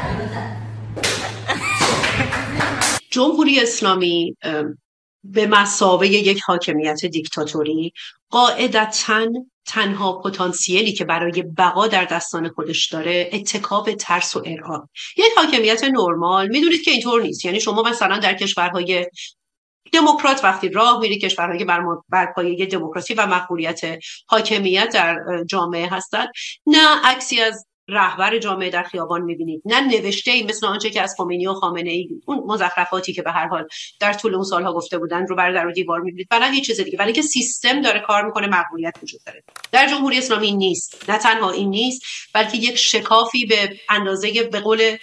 جمهوری اسلامی به مثابه یک حاکمیت دیکتاتوری قاعدتاً تنها پتانسیلی که برای بقا در دستان خودش داره اتکا به ترس و ارعاب. یک حاکمیت نرمال میدونید که اینطور نیست. یعنی شما مثلا در کشورهای دموکرات وقتی راه میری، کشورهایی که بر پایه دموکراسی و مقبولیت حاکمیت در جامعه هستند، نه عکسی از رهبر جامعه در خیابان میبینید، نه نوشته ای مثل آنچه که از خمینی و خامنه ای، اون مزخرفاتی که به هر حال در طول اون سالها گفته بودن رو بر در و دیوار میبینید، و نه هیچ چیز دیگه. ولی که سیستم داره کار میکنه، مقبولیت وجود داره. در جمهوری اسلامی نیست. نه تنها این نیست، بلکه یک شکافی به اندازه، به قول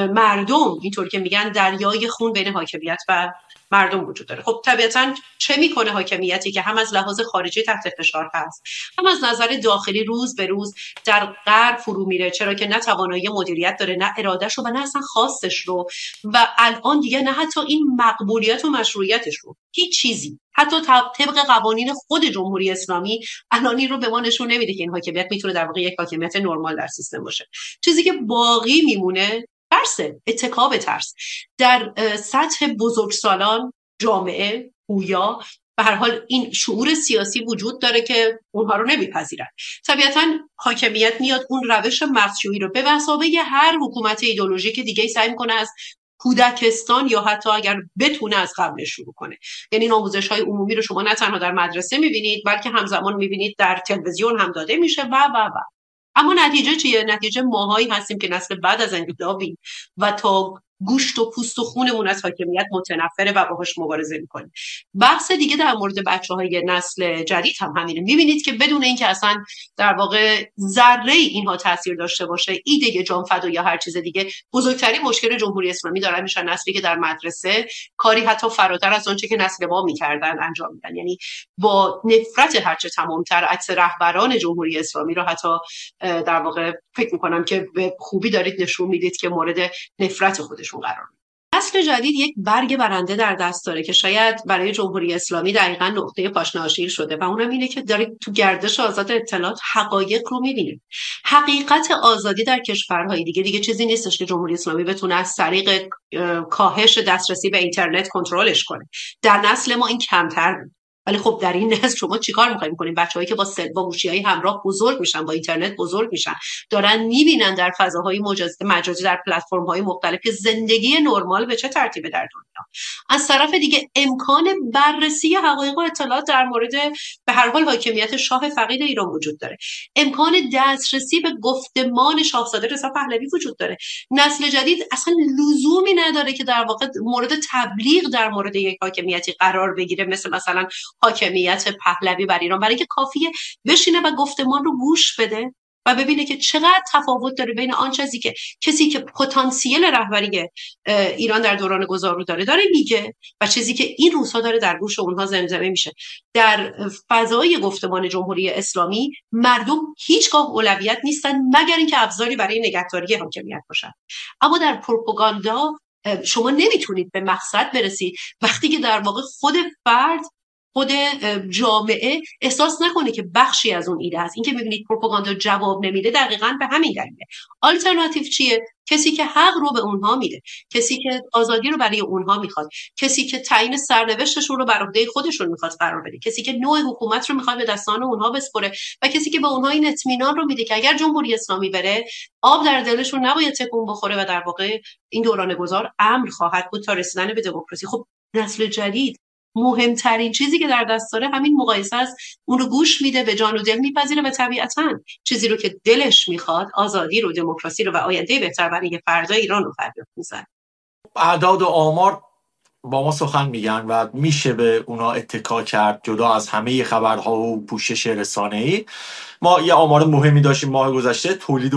مردم اینطور که میگن، دریای خون بین حاکمیت و مردم وجود داره. خب طبیعتاً چه میکنه حاکمیتی که هم از لحاظ خارجی تحت فشار هست، هم از نظر داخلی روز به روز در غر فرو میره، چرا که نه توانایی مدیریت داره، نه ارادهش رو و نه اصلا خواستش رو، و الان دیگه نه حتی این مقبولیت و مشروعیتش رو، هیچ چیزی، حتی طبق قوانین خود جمهوری اسلامی الانی رو به ما نشون نمیده که این حاکمیت میتونه در واقع یک حاکمیت نرمال در سیستم باشه. چیزی که باقی میمونه ترسه، اتکا به ترس. در سطح بزرگسالان جامعه گویا به هر حال این شعور سیاسی وجود داره که اونها رو نمیپذیرن. طبیعتاً حاکمیت میاد اون روش مردشویی رو به مثابه هر حکومت ایدئولوژیک دیگه سعی میکنه از کودکستان یا حتی اگر بتونه از قبل شروع کنه. یعنی آموزش‌های عمومی رو شما نه تنها در مدرسه میبینید، بلکه همزمان میبینید در تلویزیون هم داده میشه و اما نتیجه چیه؟ نتیجه ماهایی هستیم که نسل بعد از انقلابی و تا گوشت و پوست و خونمون از حاکمیت متنفره و باهاش مبارزه میکنیم. بحث دیگه در مورد بچه‌های نسل جدید هم همینه. میبینید که بدون اینکه اصلا در واقع ذره اینها تاثیر داشته باشه، ایده جان فدا یا هر چیز دیگه، بزرگترین مشکل جمهوری اسلامی دارن میشن نسلی که در مدرسه کاری حتی فراتر از آنچه که نسل ما میکردن انجام میدن. یعنی با نفرت هرچه تمامتر عکس رهبران جمهوری اسلامی رو حتی در واقع فکر میکنم که به خوبی دارید نشون میدید که مورد نفرت خودشون قرار میدید. نسل جدید یک برگ برنده در دست داره که شاید برای جمهوری اسلامی دقیقاً نقطه پاشناشیر شده و اونم اینه که دارید تو گردش آزاد اطلاعات حقایق رو میبینید. حقیقت آزادی در کشورهای دیگه چیزی نیستش که جمهوری اسلامی بتونه از طریق کاهش دسترسی به اینترنت کنترلش کنه. در نسل ما این کمتر بود. ولی خب در این نسل شما چیکار می‌خواید بکنید؟ بچه‌هایی که با گوشی‌های همراه بزرگ میشن، با اینترنت بزرگ میشن، دارن می‌بینن در فضاهای مجازی در پلتفرم‌های مختلف که زندگی نرمال به چه ترتیبه در دنیا. از طرف دیگه امکان بررسی حقایق و اطلاعات در مورد به هر حال حاکمیت شاه فقید ایران وجود داره. امکان دسترسی به گفتمان شاهزاده رضا پهلوی وجود داره. نسل جدید اصلا لزومی نداره که در واقع مورد تبلیغ در مورد یک حاکمیتی قرار بگیره، مثلا حاکمیت پهلوی بر ایران، برای اینکه کافیه بشینه و گفتمان رو گوش بده و ببینه که چقدر تفاوت داره بین آن چیزی که کسی که پتانسیل رهبری ایران در دوران گذار رو داره میگه و چیزی که این روزها داره در گوش اونها زمزمه میشه. در فضای گفتمان جمهوری اسلامی مردم هیچگاه اولویت نیستن مگر اینکه ابزاری برای نگهداری حاکمیت باشن. اما در پروپاگاندا شما نمیتونید به مقصد برسید وقتی که در واقع خود فرد، خود جامعه احساس نکنه که بخشی از اون ایده هست. این که میبینید پروپاگاندا جواب نمیده دقیقاً به همین دلیله. آلترناتیو چیه؟ کسی که حق رو به اونها میده، کسی که آزادی رو برای اونها میخواد، کسی که تعیین سرنوشتشون رو بر عهده خودشون میخواد قرار بده، کسی که نوع حکومت رو میخواد به دستان اونها بسپره و کسی که به اونها این اطمینان رو میده که اگر جمهوری اسلامی بره آب در دلشون نباید تکون بخوره و در واقع این دوران گذار امن خواهد بود تا رسیدن به دموکراسی. خب نسل جدید مهمترین چیزی که در دست داره همین مقایسه است. اون رو گوش میده، به جان و دل میپذیره و طبیعتاً چیزی رو که دلش میخواد، آزادی رو، دموکراسی رو و آینده بهتر برای فردا ایران رو فریاد میزنه. اعداد و آمار با ما سخن میگن و میشه به اونا اتکا کرد جدا از همه خبرها و پوشش رسانه‌ای. ما یه آمار مهمی داشتیم ماه گذشته، تولید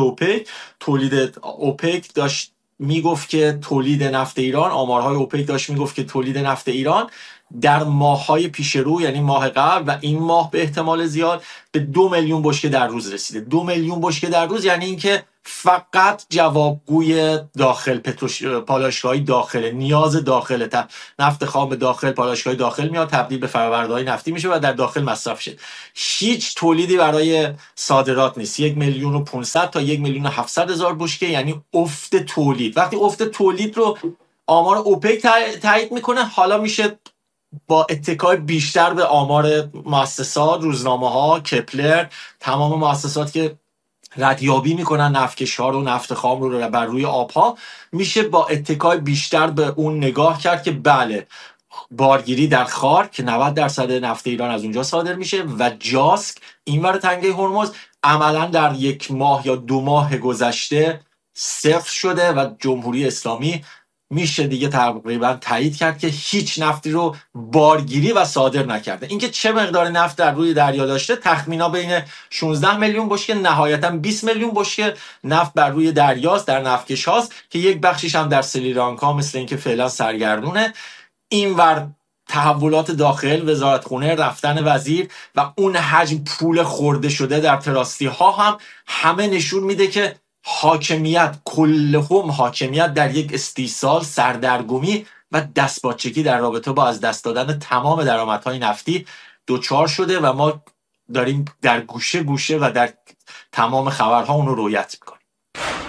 اوپک داشت میگفت که تولید نفت ایران، آمارهای اوپک داشت میگفت که تولید نفت ایران در ماه‌های پیش رو، یعنی ماه قبل و این ماه به احتمال زیاد، به 2 میلیون بشکه در روز رسیده. 2 میلیون بشکه در روز یعنی اینکه فقط جوابگوی داخل پالایشگاهی داخل، نیاز داخل، نفت خام داخل، پالایشگاه داخل میاد تبدیل به فرآورده‌های نفتی میشه و در داخل مصرف شه. هیچ تولیدی برای صادرات نیست. 1,500,000 تا 1,700,000 بشکه یعنی افت تولید. وقتی افت تولید رو آمار اوپک تایید میکنه، حالا میشه با اتکای بیشتر به آمار مؤسسات، روزنامه‌ها، کپلر، تمام مؤسسات که ردیابی میکنن نفتکش‌ها رو، نفت خام رو بر روی آبها، میشه با اتکای بیشتر به اون نگاه کرد که بله، بارگیری در خار که 90% نفت ایران از اونجا صادر میشه و جاسک اینور تنگه هرمز عملا در 1 ماه یا 2 ماه گذشته صفر شده و جمهوری اسلامی میشه دیگه تقریبا تایید کرد که هیچ نفتی رو بارگیری و صادر نکرده. اینکه چه مقدار نفت در روی دریا داشته، تخمینا بین 16 میلیون بشکه نهایتا 20 میلیون بشکه نفت بر روی دریاست، در نفتکش هاست که یک بخشیش هم در سریلانکا مثل اینکه فعلا سرگردونه. اینور تحولات داخل، وزارتخونه، رفتن وزیر و اون حجم پول خورده شده در تراستی ها هم همه نشون میده که حاکمیت، کلهم حاکمیت در یک استیصال، سردرگمی و دستپاچگی در رابطه با از دست دادن تمام درآمدهای نفتی دوچار شده و ما داریم در گوشه گوشه و در تمام خبرها اون رو رویت میکنیم.